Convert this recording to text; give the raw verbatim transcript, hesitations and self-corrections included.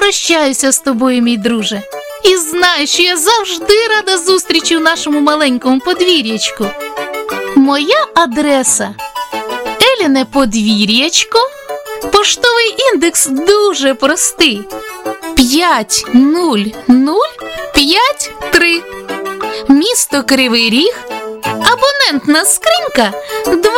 прощаюся з тобою, мій друже. І знай, що я завжди рада зустрічі в нашому маленькому подвір'ячку. Моя адреса – Еліне подвір'ячко. Поштовий індекс дуже простий. п'ять нуль нуль п'ять три. Місто Кривий Ріг. Абонентна скринька два